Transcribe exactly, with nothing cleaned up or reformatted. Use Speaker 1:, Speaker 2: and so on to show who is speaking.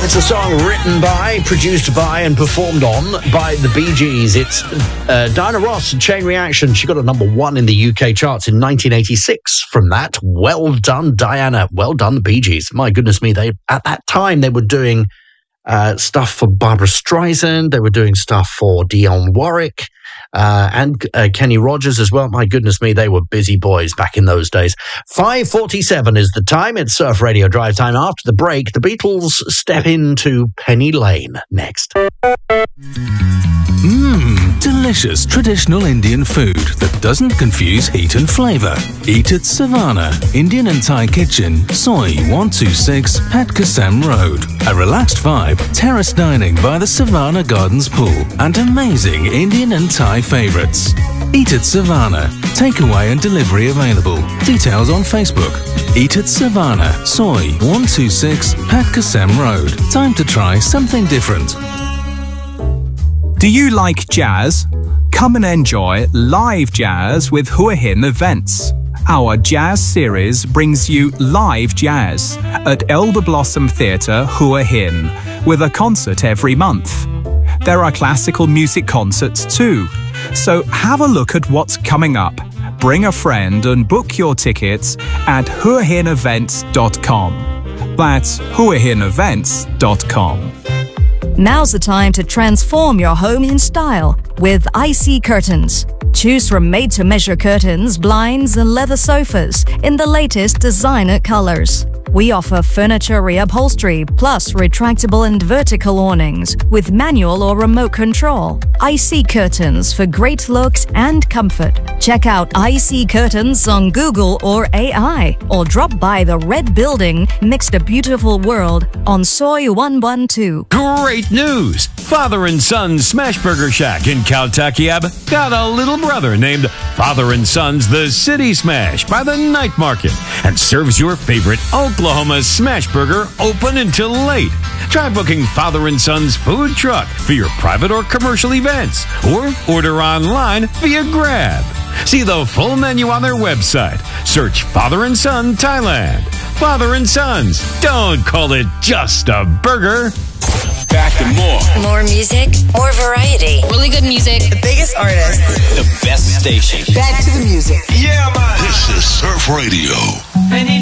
Speaker 1: It's a song written by, produced by, and performed on by the Bee Gees. It's uh, Diana Ross and Chain Reaction. She got a number one in the U K charts in nineteen eighty-six from that. Well done, Diana. Well done, the Bee Gees. My goodness me, they at that time they were doing uh, stuff for Barbara Streisand. They were doing stuff for Dionne Warwick. Uh, and uh, Kenny Rogers as well. My goodness me, they were busy boys back in those days. five forty-seven is the time. It's Surf Radio Drive Time. After the break, the Beatles step into Penny Lane next.
Speaker 2: Mmm, delicious traditional Indian food that doesn't confuse heat and flavour. Eat at Savannah, Indian and Thai Kitchen, Soy one two six, Pat Kasem Road. A relaxed vibe, terrace dining by the Savannah Gardens pool, and amazing Indian and Thai favourites. Eat at Savannah. Takeaway and delivery available. Details on Facebook. Eat at Savannah, Soy one two six, Pat Kasem Road. Time to try something different.
Speaker 3: Do you like jazz? Come and enjoy live jazz with Hua Hin Events. Our jazz series brings you live jazz at Elder Blossom Theatre, Hua Hin, with a concert every month. There are classical music concerts too, so have a look at what's coming up. Bring a friend and book your tickets at hua hin events dot com. That's hua hin events dot com.
Speaker 4: Now's the time to transform your home in style with I C Curtains. Choose from made-to-measure curtains, blinds, and leather sofas in the latest designer colors. We offer furniture reupholstery plus retractable and vertical awnings with manual or remote control. I C Curtains for great looks and comfort. Check out I C Curtains on Google or A I, or drop by the Red Building next to Beautiful World on Soy one one two.
Speaker 5: Great news! Father and Son Smash Burger Shack in Caltakiab got a little brother named Father and Son's The City Smash by the Night Market and serves your favorite Oklahoma smash burger open until late. Try booking Father and Son's food truck for your private or commercial events, or order online via Grab. See the full menu on their website. Search Father and Son Thailand. Father and Sons. Don't call it just a burger.
Speaker 6: Back to more.
Speaker 7: More music, more variety.
Speaker 8: Really good music.
Speaker 9: The biggest artists.
Speaker 6: The best station.
Speaker 9: Back to the music.
Speaker 6: Yeah, man.
Speaker 10: This is Surf Radio.